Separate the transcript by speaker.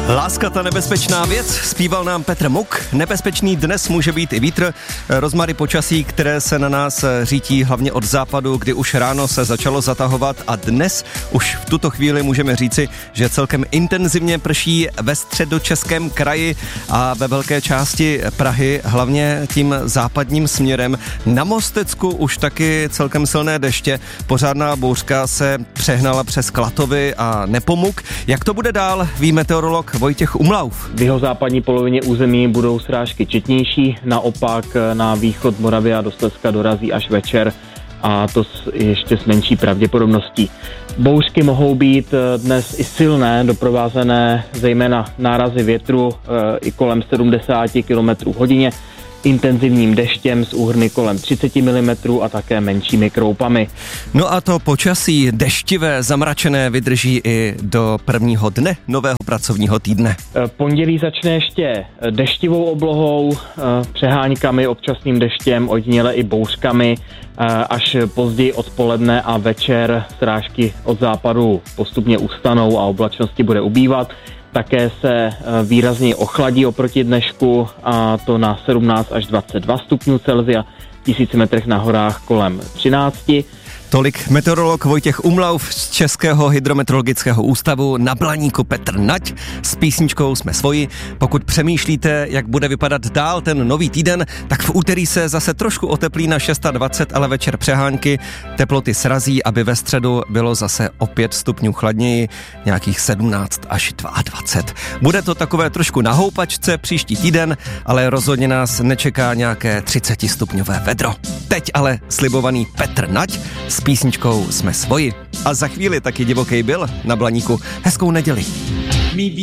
Speaker 1: Láska, ta nebezpečná věc, zpíval nám Petr Muk. Nebezpečný dnes může být i vítr, rozmary počasí, které se na nás řítí hlavně od západu, kdy už ráno se začalo zatahovat a dnes už v tuto chvíli můžeme říci, že celkem intenzivně prší ve středočeském kraji a ve velké části Prahy, hlavně tím západním směrem. Na Mostecku už taky celkem silné deště, pořádná bouřka se přehnala přes Klatovy a Nepomuk. Jak to bude dál, ví meteorolog Vojtěch Umlauf.
Speaker 2: V jihozápadní polovině území budou srážky četnější, naopak na východ Moravy a do Slezska dorazí až večer a to ještě s menší pravděpodobností. Bouřky mohou být dnes i silné, doprovázené zejména nárazy větru i kolem 70 km/h, intenzivním deštěm s úhrny kolem 30 mm a také menšími kroupami.
Speaker 1: No a to počasí deštivé, zamračené vydrží i do prvního dne nového pracovního týdne.
Speaker 2: Pondělí začne ještě deštivou oblohou, přeháňkami, občasným deštěm, ojediněle i bouřkami, až později odpoledne a večer srážky od západu postupně ustanou a oblačnosti bude ubývat. Také se výrazně ochladí oproti dnešku a to na 17 až 22 stupňů Celsia, 1000 metrech na horách kolem 13.
Speaker 1: Tolik meteorolog Vojtěch Umlauf z Českého hydrometeorologického ústavu. Na Blaníku Petr Nať s písničkou Jsme svoji. Pokud přemýšlíte, jak bude vypadat dál ten nový týden, tak v úterý se zase trošku oteplí na 26, ale večer přehánky. Teploty srazí, aby ve středu bylo zase o 5 stupňů chladněji, nějakých 17 až 22. Bude to takové trošku na houpačce příští týden, ale rozhodně nás nečeká nějaké 30 stupňové vedro. Teď ale slibovaný Petr Nať s písničkou Jsme svoji. A za chvíli taky Divokej Bill na Blaníku. Hezkou neděli.